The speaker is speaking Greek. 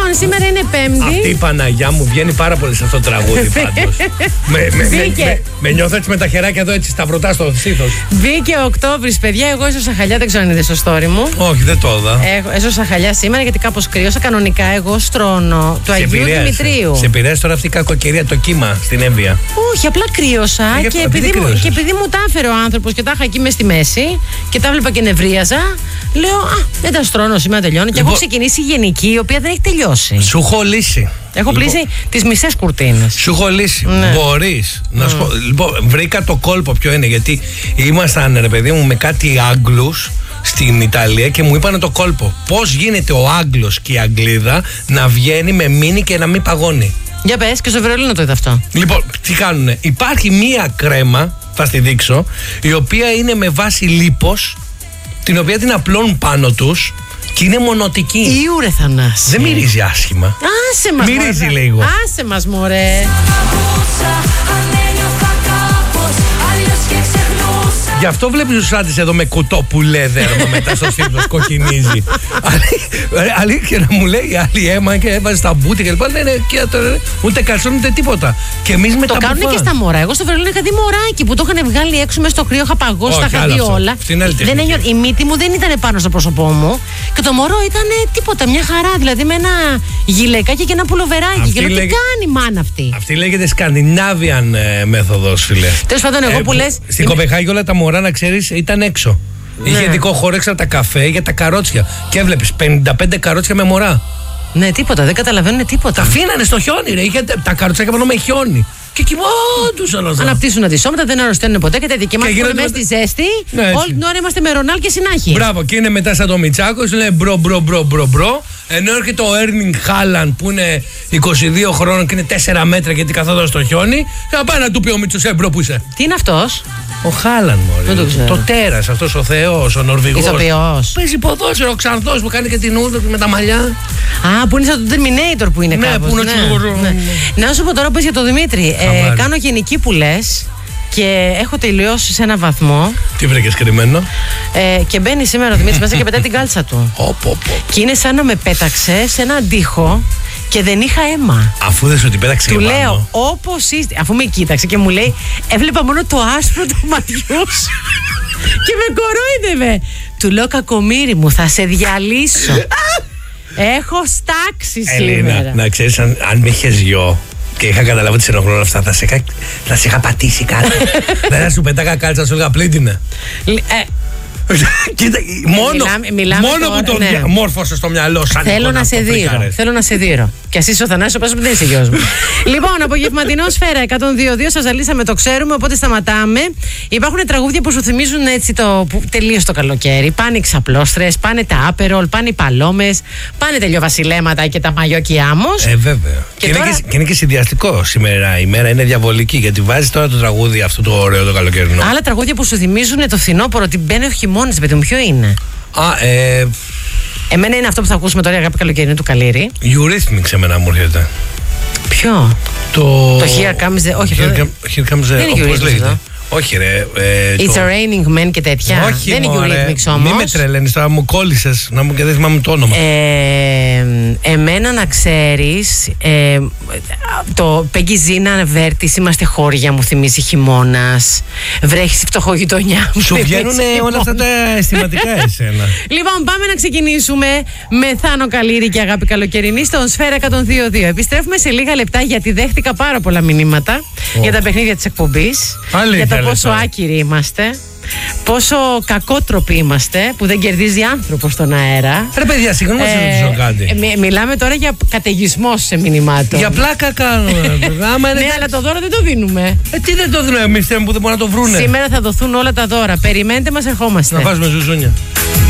σήμερα είναι Πέμπτη. Αυτή η Παναγιά μου βγαίνει πάρα πολύ σε αυτό το τραγούδι πάντως. Με νιώθω έτσι με τα χεράκια εδώ έτσι σταυρωτά στο στήθος. Μπήκε ο Οκτώβρης, παιδιά. Εγώ έσωσα χαλιά, δεν ξέρω αν είδες στο story μου. Όχι, δεν το είδα. Έσωσα χαλιά σήμερα γιατί κάπως κρύωσα. Κανονικά εγώ στρώνω του Αγίου Δημητρίου. Σε επηρέασε τώρα αυτή η κακοκαιρία, το κύμα στην Έμβια? Όχι, απλά κρύωσα. Και επειδή μου τα έφερε ο άνθρωπος και τα είχα εκεί μες στη μέση και τα βλέπα και νευρίαζα, λέω δεν τα στρώνω σήμερα, τελειώνει. Και έχω ξεκινήσει η γενική, η οποία δεν έχει τελειώσει. Σου έχω λύσει. Έχω πλήσει τις μισές κουρτίνες. Σου έχω λύσει. Ναι. Μπορείς να σου πω. Λοιπόν, βρήκα το κόλπο ποιο είναι. Γιατί ήμασταν, ρε παιδί μου, με κάτι Άγγλους στην Ιταλία και μου είπαν το κόλπο. Πώς γίνεται ο Άγγλος και η Αγγλίδα να βγαίνει με μίνι και να μην παγώνει? Για πες, και στο Βερολίνο το είδα αυτό. Λοιπόν, τι κάνουνε? Υπάρχει μία κρέμα, θα στη δείξω, η οποία είναι με βάση λίπος, την οποία την απλώνουν πάνω τους και είναι μονοτική. Ιούρε Θανάση. Δεν μυρίζει άσχημα. Άσε μας, μυρίζει λίγο. Άσε μας, μωρέ. Γι' αυτό βλέπεις τους άντρες εδώ με κουτό που λέει δέρμα μετά στο στήθος, κοκκινίζει. Αλήθεια να μου λέει άλλη αίμα και έβαζε στα μπούτι και λοιπά. Ούτε καλσόν ούτε τίποτα. Και εμείς με το τα κάνουν και στα μωρά. Εγώ στο Βερολίνο είχα δει μωράκι που το είχαν βγάλει έξω μέσα στο κρύο, είχα παγώσει, τα είχα δει όλα. Η μύτη μου δεν ήταν πάνω στο πρόσωπό μου και το μωρό ήταν τίποτα, μια χαρά. Δηλαδή με ένα γυλαίκάκι και ένα πουλοβεράκι. Και λέω τι κάνει η μάνα αυτή. Αυτή λέγεται Σκανδινάβιαν μέθοδος, φίλε. Τέλος πάντων, εγώ που λες. Στην Κοπεχάγη όλα τα μωρά, να ξέρεις, ήταν έξω. Ναι. Είχε ειδικό χώρο έξω από τα καφέ για τα καρότσια. Και έβλεπες 55 καρότσια με μωρά. Ναι, τίποτα, δεν καταλαβαίνουν τίποτα. Τα αφήνανε στο χιόνι, ρε. Είχε τα καρότσια πάνω με χιόνι. Και κοιμόντουσαν όλα. Αναπτύσσουν αντισώματα, δεν αρρωσταίνουν ποτέ και τέτοια. Και είμαστε μέσα στη ζέστη. Ναι, όλη την ώρα είμαστε με Ρονάλ και Συνάχη. Μπράβο, και είναι μετά σαν το Μιτσάκο, λέει μπρο. Ενώ έρχεται ο Έρνινγκ Χάλαντ που είναι 22 χρόνων και είναι 4 μέτρα γιατί καθόταν στο χιόνι. Και να πάει να του πει ο Μίτσος, μπρο που είσαι. Τι είναι αυτός? Ο Χάλαντ, μωρέ. Το τέρας, αυτός ο Θεός, ο Νορβηγός. Ηθοποιός. Παίζει ποδόσφαιρο, ο Ξανθός που κάνει και την ούδα με τα μαλλιά. Α, που είναι σαν το Terminator που είναι κάπως. Ναι, που είναι να σου πω τώρα που είσαι για το Δημήτρη. Κάνω γενική που λες και έχω τελειώσει σε ένα βαθμό. Τι βρήκες κρυμμένο? Και μπαίνει σήμερα ο Δημήτρης μέσα και πετάει την κάλτσα του. Και είναι σαν να με πέταξε σε έναν τοίχο και δεν είχα αίμα. Αφού δεν σου την πέταξε του λέω όπως είστε. Αφού με κοίταξε και μου λέει έβλεπα μόνο το άσπρο του ματιού σου. Και με κορόιδευε. Του λέω κακομοίρη μου, θα σε διαλύσω. Έχω στάξει σήμερα. Να ξέρεις, αν με είχες γιο και είχα καταλάβει ότι σε ενοχλούν αυτά, θα σε είχα πατήσει κάτι. Δεν θα σου πετάκα κάλτσα, σου έλεγα πλύντινε. Κοίτα, μόνο που το μόρφωσε στο μυαλό σαν Θέλω να σε δείρω. Και εσύ είσαι ο Θανάσης, ο πας που δεν είσαι γιος μου. Λοιπόν, απογευματινό Σφαίρα 102.2, σας ζαλίσαμε, το ξέρουμε, οπότε σταματάμε. Υπάρχουν τραγούδια που σου θυμίζουν έτσι τελείως το καλοκαίρι. Πάνε οι ξαπλώστρες, πάνε τα άπερολ, πάνε οι παλόμες, πάνε τα λιοβασιλέματα και τα μαγιό και άμμος. Βέβαια. Και είναι και συνδυαστικό σήμερα. Η μέρα είναι διαβολική γιατί βάζει τώρα το τραγούδι αυτό το ωραίο το καλοκαιρινό. Άλλα τραγούδια που σου θυμίζουν το φθινόπωρο, την μπαίνει ο χειμώνας, παιδί μου, ποιο είναι? Εμένα είναι αυτό που θα ακούσουμε τώρα, η αγάπη καλοκαιρινή του Καλύρη. Eurythmics εμένα μου έρχεται. Ποιο? Το Here Comes the... Όχι, Here Comes the... Πώς λέγεται? Όχι ρε. It's a raining man και τέτοια. Όχι, δεν είναι Eurythmics όμως. Μη με τρελαίνεις τώρα, μου κόλλησες να μου και δεν θυμάμαι το όνομα. Εμένα να ξέρεις, το Πέγγι Ζίνα Βέρτης, είμαστε χώρια, μου θυμίζει χειμώνας. Βρέχει στη φτωχογειτονιά μου. Σου βγαίνουν όλα αυτά τα αισθηματικά εσένα. Λοιπόν, πάμε να ξεκινήσουμε με Θάνο Καλύρη και αγάπη καλοκαιρινή στον Σφαίρα 102.2. Επιστρέφουμε σε λίγα λεπτά γιατί δέχτηκα πάρα πολλά μηνύματα για τα παιχνίδια της εκπομπής. Για το πόσο άκυροι είμαστε. Πόσο κακότροποι είμαστε που δεν κερδίζει άνθρωπο στον αέρα. Ρε παιδιά, συγγνώμη να ρωτήσω κάτι. Μιλάμε τώρα για καταιγισμό σε μηνυμάτων. Για πλάκα κάνουμε. Ναι, αλλά το δώρο δεν το δίνουμε. Τι δεν το δίνουμε εμείς, που δεν μπορούν να το βρούνε. Σήμερα θα δοθούν όλα τα δώρα. Περιμένετε, μας ερχόμαστε. Να βάζουμε ζουζούνια.